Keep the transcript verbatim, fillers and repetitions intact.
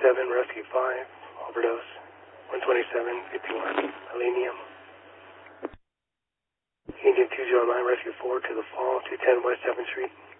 seven, Rescue five, overdose. one twenty-seven fifty-one, Millennium. Indian two zero nine, Rescue four to the fall, two ten West seventh Street.